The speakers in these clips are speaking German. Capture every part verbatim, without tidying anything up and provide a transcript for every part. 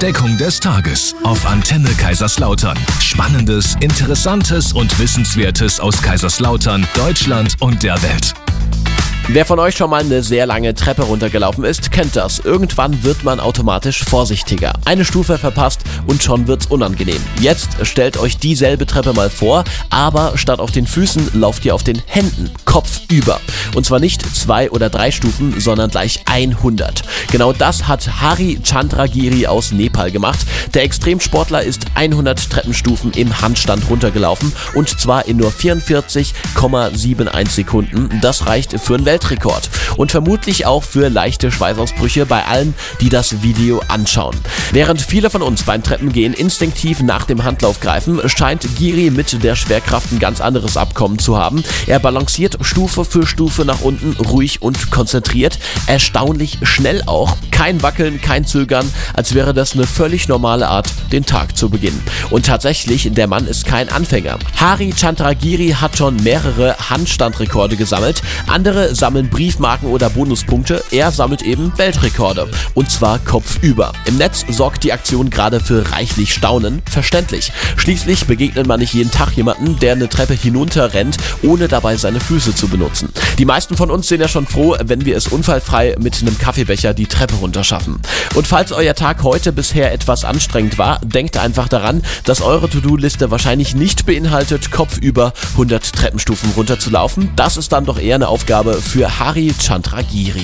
Entdeckung des Tages auf Antenne Kaiserslautern. Spannendes, Interessantes und Wissenswertes aus Kaiserslautern, Deutschland und der Welt. Wer von euch schon mal eine sehr lange Treppe runtergelaufen ist, kennt das. Irgendwann wird man automatisch vorsichtiger. Eine Stufe verpasst und schon wird's unangenehm. Jetzt stellt euch dieselbe Treppe mal vor, aber statt auf den Füßen lauft ihr auf den Händen, kopfüber. Und zwar nicht zwei oder drei Stufen, sondern gleich hundert. Genau das hat Hari Chandragiri aus Nepal gemacht. Der Extremsportler ist hundert Treppenstufen im Handstand runtergelaufen und zwar in nur vierundvierzig Komma einundsiebzig Sekunden. Das reicht für einen Weltrekord und vermutlich auch für leichte Schweißausbrüche bei allen, die das Video anschauen. Während viele von uns beim Treppengehen instinktiv nach dem Handlauf greifen, scheint Giri mit der Schwerkraft ein ganz anderes Abkommen zu haben. Er balanciert Stufe für Stufe nach unten, ruhig und konzentriert, erstaunlich schnell auch. Kein Wackeln, kein Zögern, als wäre das eine völlig normale Art, den Tag zu beginnen. Und tatsächlich, der Mann ist kein Anfänger. Hari Chandragiri hat schon mehrere Handstandrekorde gesammelt. Andere sammeln Briefmarken oder Bonuspunkte. Er sammelt eben Weltrekorde. Und zwar kopfüber. Im Netz sorgt die Aktion gerade für reichlich Staunen. Verständlich. Schließlich begegnet man nicht jeden Tag jemanden, der eine Treppe hinunter rennt, ohne dabei seine Füße zu benutzen. Die meisten von uns sind ja schon froh, wenn wir es unfallfrei mit einem Kaffeebecher die Treppe runterschaffen. Und falls euer Tag heute bisher etwas anstrengend war, denkt einfach daran, dass eure To-Do-Liste wahrscheinlich nicht beinhaltet, kopfüber hundert Treppenstufen runterzulaufen. Das ist dann doch eher eine Aufgabe für Hari Chandragiri.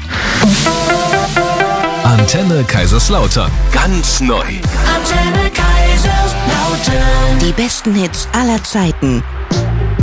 Antenne Kaiserslautern. Ganz neu. Antenne Kaiserslautern. Die besten Hits aller Zeiten.